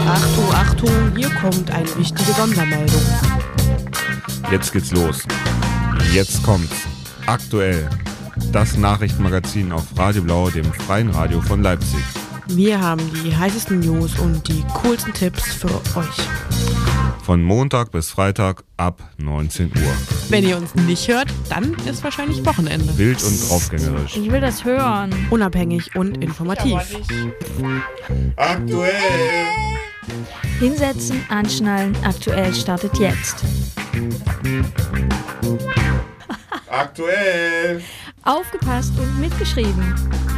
Achtung, Achtung, hier kommt eine wichtige Sondermeldung. Jetzt geht's los. Jetzt kommt's. Aktuell. Das Nachrichtenmagazin auf Radio Blau, dem freien Radio von Leipzig. Wir haben die heißesten News und die coolsten Tipps für euch. Von Montag bis Freitag ab 19 Uhr. Wenn ihr uns nicht hört, dann ist wahrscheinlich Wochenende. Wild und draufgängerisch. Ich will das hören. Unabhängig und informativ. Aktuell. Hinsetzen, anschnallen, aktuell startet jetzt. Aktuell. Aufgepasst und mitgeschrieben.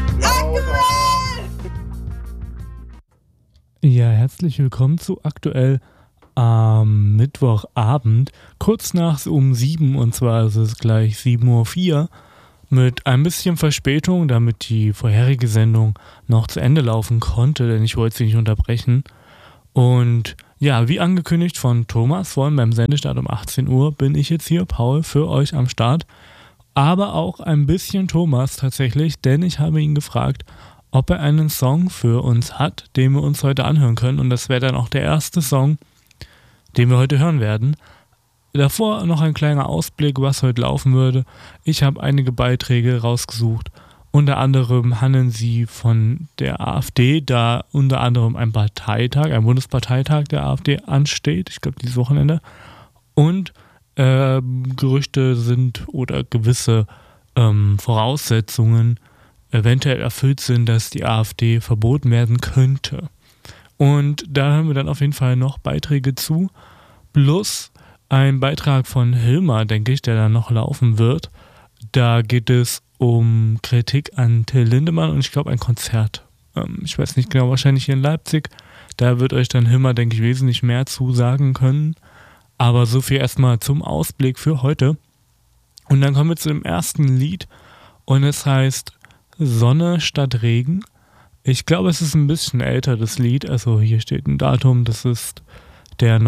Ja, herzlich willkommen zu Aktuell am Mittwochabend, kurz nach um 7, und zwar ist es gleich 7:04 Uhr, mit ein bisschen Verspätung, damit die vorherige Sendung noch zu Ende laufen konnte, denn ich wollte sie nicht unterbrechen. Und ja, wie angekündigt von Thomas, vorhin beim Sendestart um 18 Uhr, bin ich jetzt hier, Paul, für euch am Start. Aber auch ein bisschen Thomas tatsächlich, denn ich habe ihn gefragt, ob er einen Song für uns hat, den wir uns heute anhören können. Und das wäre dann auch der erste Song, den wir heute hören werden. Davor noch ein kleiner Ausblick, was heute laufen würde. Ich habe einige Beiträge rausgesucht. Unter anderem handeln sie von der AfD, da unter anderem ein Parteitag, ein Bundesparteitag der AfD ansteht. Ich glaube, dieses Wochenende. Und Gerüchte sind oder gewisse Voraussetzungen eventuell erfüllt sind, dass die AfD verboten werden könnte. Und da haben wir dann auf jeden Fall noch Beiträge zu, plus ein Beitrag von Hilmar, denke ich, der dann noch laufen wird. Da geht es um Kritik an Till Lindemann und ich glaube ein Konzert. Ich weiß nicht genau, wahrscheinlich hier in Leipzig. Da wird euch dann Hilmar, denke ich, wesentlich mehr zu sagen können. Aber so viel erstmal zum Ausblick für heute. Und dann kommen wir zu dem ersten Lied und es heißt Sonne statt Regen. Ich glaube, es ist ein bisschen älter, das Lied. Also hier steht ein Datum, das ist der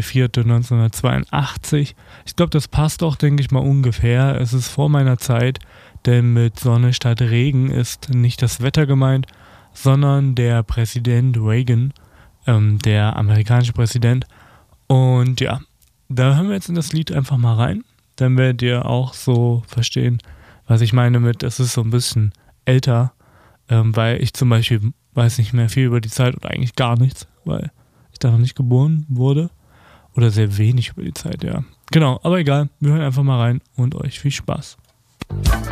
19.04.1982. Ich glaube, das passt auch, denke ich mal, ungefähr. Es ist vor meiner Zeit, denn mit Sonne statt Regen ist nicht das Wetter gemeint, sondern der Präsident Reagan, der amerikanische Präsident. Und ja, da hören wir jetzt in das Lied einfach mal rein. Dann werdet ihr auch so verstehen, was ich meine mit, es ist so ein bisschen älter, weil ich zum Beispiel weiß nicht mehr viel über die Zeit oder eigentlich gar nichts, weil ich da noch nicht geboren wurde. Oder sehr wenig über die Zeit, ja. Genau, aber egal, wir hören einfach mal rein und euch viel Spaß.